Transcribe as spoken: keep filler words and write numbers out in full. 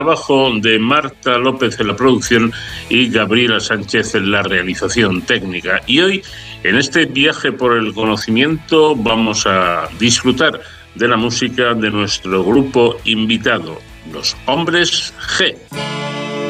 Trabajo de Marta López en la producción y Gabriela Sánchez en la realización técnica. Y hoy, en este viaje por el conocimiento, vamos a disfrutar de la música de nuestro grupo invitado, los Hombres G.